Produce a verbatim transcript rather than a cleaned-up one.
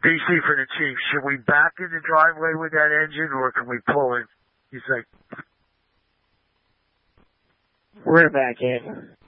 D C for the chief. Should we back in the driveway with that engine, or can we pull in? He's like, we're back in.